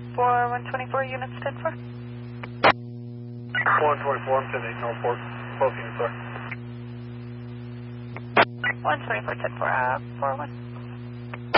For 124 units 10-4. 124, I'm 10-8, Northport. Both units are. 124 10-4, 4-1.